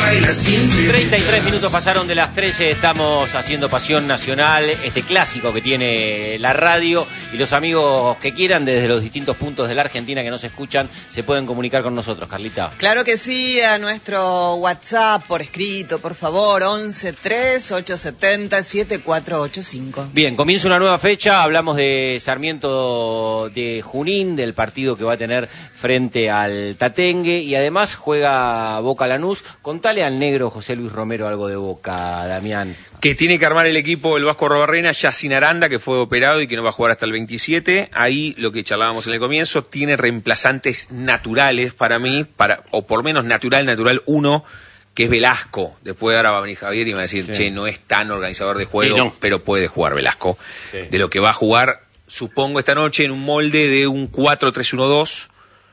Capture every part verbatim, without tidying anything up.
treinta y tres minutos pasaron de las trece, estamos haciendo Pasión Nacional, este clásico que tiene la radio, y los amigos que quieran desde los distintos puntos de la Argentina que nos escuchan se pueden comunicar con nosotros, Carlita. Claro que sí, a nuestro WhatsApp por escrito, por favor, once tres ocho siete cero siete cuatro ocho cinco. Bien, comienza una nueva fecha, hablamos de Sarmiento de Junín, del partido que va a tener frente al Tatengue, y además juega Boca Lanús. Contale al negro José Luis Romero algo de Boca, Damián. Que tiene que armar el equipo el Vasco Arruabarrena, ya sin Aranda, que fue operado y que no va a jugar hasta el veintisiete. Ahí, lo que charlábamos en el comienzo, tiene reemplazantes naturales para mí, para o por menos natural, natural uno, que es Velasco. Después ahora va a venir Javier y me va a decir, sí, che, no es tan organizador de juego, sí, no, pero puede jugar Velasco. Sí. De lo que va a jugar, supongo, esta noche en un molde de un cuatro tres uno dos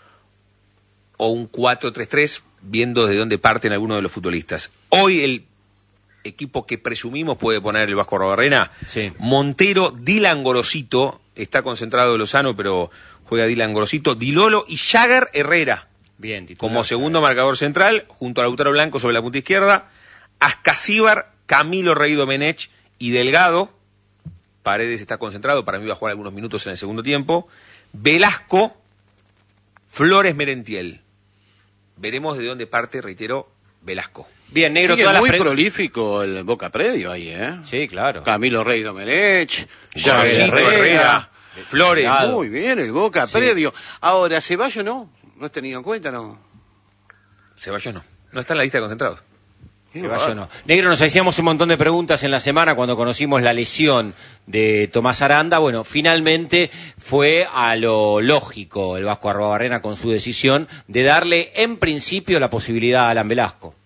o un cuatro tres tres, viendo de dónde parten algunos de los futbolistas. Hoy el equipo que presumimos puede poner el Vasco Arruabarrena, sí. Montero, Dylan Gorosito, está concentrado Lozano, pero juega Dylan Gorosito, Dilolo y Jagger Herrera. Bien, titular, como segundo marcador central, junto a Lautaro Blanco sobre la punta izquierda, Ascasíbar, Camilo Rey Domenech y Delgado. Paredes está concentrado, para mí va a jugar algunos minutos en el segundo tiempo. Velasco, Flores, Merentiel. Veremos de dónde parte, reitero, Velasco. Bien, negro, sí, todas es muy las pre... prolífico el Boca Predio ahí, ¿eh? Sí, claro. Camilo Rey Domenech, Jagger Herrera, Herrera, Flores. Muy bien, el Boca sí. Predio. Ahora, Ceballos no, no has tenido en cuenta, ¿no? Ceballos no, no está en la lista de concentrados. Ceballos no. Negro, nos hacíamos un montón de preguntas en la semana cuando conocimos la lesión de Tomás Aranda. Bueno, finalmente fue a lo lógico el Vasco Arruabarrena con su decisión de darle en principio la posibilidad a Alan Velasco.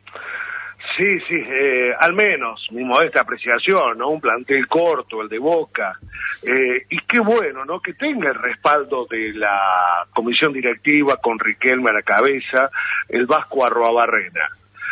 Sí, sí, eh, al menos mi modesta apreciación, ¿no? Un plantel corto, el de Boca, eh, y qué bueno, ¿no? Que tenga el respaldo de la comisión directiva con Riquelme a la cabeza, el Vasco Arruabarrena,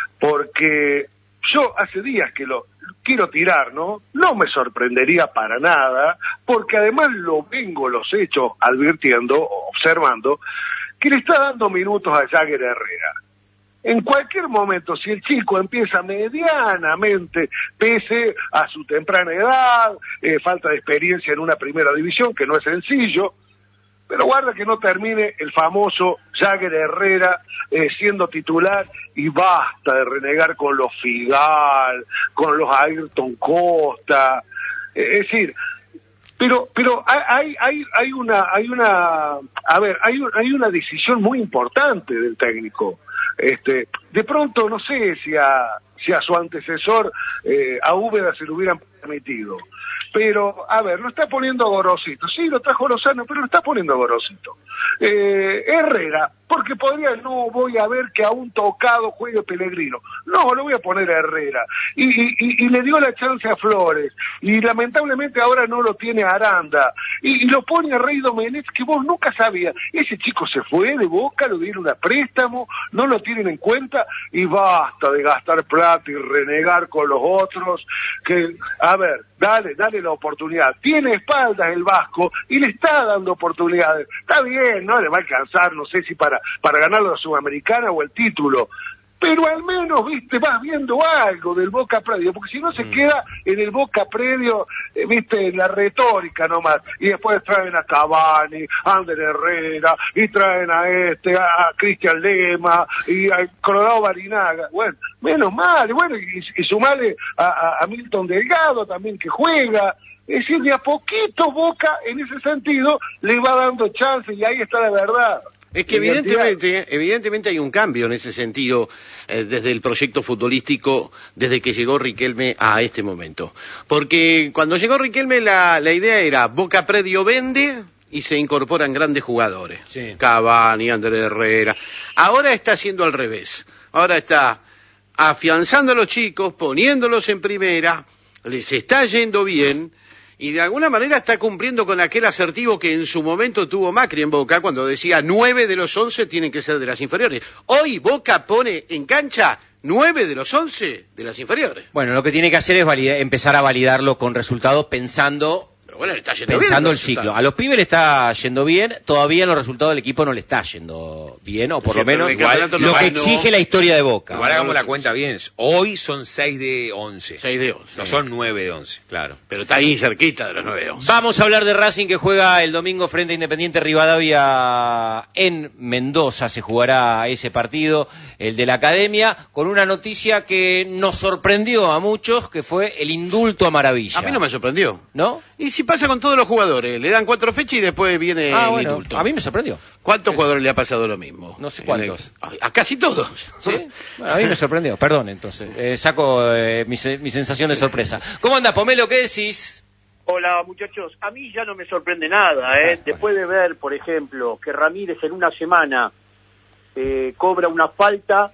porque yo hace días que lo quiero tirar, ¿no? No me sorprendería para nada, porque además lo vengo los hechos advirtiendo, observando, que le está dando minutos a Jagger Herrera. En cualquier momento, si el chico empieza medianamente, pese a su temprana edad, eh, falta de experiencia en una primera división, que no es sencillo, pero guarda que no termine el famoso Jagger Herrera eh, siendo titular y basta de renegar con los Figal, con los Ayrton Costa, eh, es decir... Pero, pero hay, hay, hay una, hay una, a ver, hay, hay una decisión muy importante del técnico. Este, de pronto no sé si a, si a su antecesor, eh, a Úbeda se lo hubieran permitido. Pero, a ver, lo está poniendo Gorosito. Sí, lo trajo Lozano, pero lo está poniendo Gorosito. Eh, Herrera, porque podría, no voy a ver que a un tocado juegue Pellegrino. No, lo voy a poner a Herrera. Y, y, y le dio la chance a Flores. Y lamentablemente ahora no lo tiene Aranda. Y, y lo pone a Rey Domenech, que vos nunca sabías. Ese chico se fue de Boca, lo dieron a préstamo, no lo tienen en cuenta, y basta de gastar plata y renegar con los otros. Que, a ver, dale, dale la oportunidad. Tiene espaldas el Vasco y le está dando oportunidades. Está bien, no le va a alcanzar, no sé si para, para ganar la Sudamericana o el título, pero al menos, viste, vas viendo algo del Boca Predio, porque si no se mm. queda en el Boca Predio, eh, viste, en la retórica nomás, y después traen a Cavani, a Ander Herrera, y traen a este, a, a Cristian Lema, y a Colorado Barinaga, bueno, menos mal, bueno, y, y sumale a, a, a Milton Delgado también que juega. Es decir, de a poquito Boca, en ese sentido, le va dando chance, y ahí está la verdad. Es que evidentemente, evidentemente hay un cambio en ese sentido eh, desde el proyecto futbolístico, desde que llegó Riquelme a este momento. Porque cuando llegó Riquelme la, la idea era Boca Predio vende y se incorporan grandes jugadores. Sí. Cavani, Ander Herrera. Ahora está haciendo al revés. Ahora está afianzando a los chicos, poniéndolos en primera, les está yendo bien. Y de alguna manera está cumpliendo con aquel asertivo que en su momento tuvo Macri en Boca, cuando decía nueve de los once tienen que ser de las inferiores. Hoy Boca pone en cancha nueve de los once de las inferiores. Bueno, lo que tiene que hacer es validar, empezar a validarlo con resultados, pensando Pero bueno, le está yendo Pensando bien el ciclo. A los pibes le está yendo bien, todavía en los resultados del equipo no le está yendo bien, o por Sí, lo pero menos el campeonato no lo que ganó. exige la historia de Boca. Igual no hagamos lo la sé. cuenta bien. Hoy son seis de once. seis de once. No son nueve de once. Claro. Pero está ahí cerquita de los nueve de once. Vamos a hablar de Racing, que juega el domingo frente a Independiente Rivadavia en Mendoza. Se jugará ese partido, el de la Academia, con una noticia que nos sorprendió a muchos, que fue el indulto a Maravilla. A mí no me sorprendió. ¿No? Y si pasa con todos los jugadores, le dan cuatro fechas y después viene Ah, el bueno, indulto. a mí me sorprendió. ¿Cuántos jugadores le ha pasado lo mismo? No sé En cuántos. el- a, a casi todos. ¿Sí? Bueno, a mí me sorprendió, perdón, entonces. Eh, saco eh, mi, se- mi sensación de sorpresa. ¿Cómo anda, Pomelo? ¿Qué decís? Hola muchachos, a mí ya no me sorprende nada, ¿eh? Ah, Después de ver, por ejemplo, que Ramírez en una semana eh, cobra una falta